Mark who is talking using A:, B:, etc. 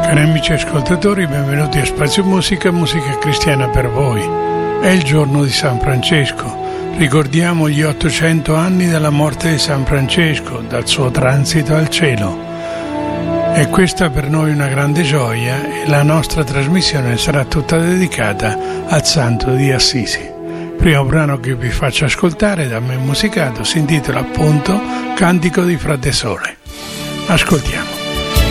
A: Cari amici ascoltatori, benvenuti a Spazio Musica, musica cristiana per voi. È il giorno di San Francesco. Ricordiamo gli 800 anni dalla morte di San Francesco, dal suo transito al cielo. E questa per noi è una grande gioia e la nostra trasmissione sarà tutta dedicata al Santo di Assisi. Il primo brano che vi faccio ascoltare da me musicato si intitola appunto Cantico di Frate Sole. Ascoltiamo.